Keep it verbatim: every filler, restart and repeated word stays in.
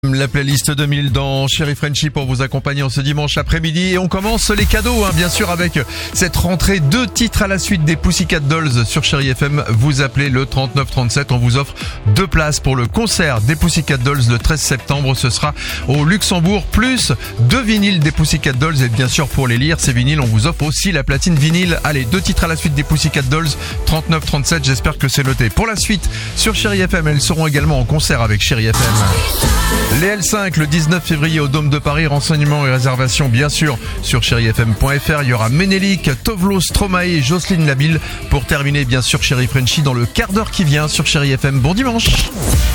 La playlist deux mille dans Chérie Frenchy pour vous accompagner en ce dimanche après-midi. Et on commence les cadeaux, hein, bien sûr, avec cette rentrée. Deux titres à la suite des Pussycat Dolls sur Chérie F M. Vous appelez le trente-neuf trente-sept. On vous offre deux places pour le concert des Pussycat Dolls le treize septembre. Ce sera au Luxembourg, plus deux vinyles des Pussycat Dolls. Et bien sûr, pour les lire, ces vinyles, on vous offre aussi la platine vinyle. Allez, deux titres à la suite des Pussycat Dolls, trente-neuf trente-sept. J'espère que c'est noté. Pour la suite, sur Chérie F M, elles seront également en concert avec Chérie F M. Les L cinq le dix-neuf février au Dôme de Paris. Renseignements et réservations bien sûr sur chérie f m point f r. Il y aura Ménélique, Tovlo, Stromae et Jocelyne Labille. Pour terminer bien sûr Chérie Frenchy dans le quart d'heure qui vient sur Chérie F M. Bon dimanche.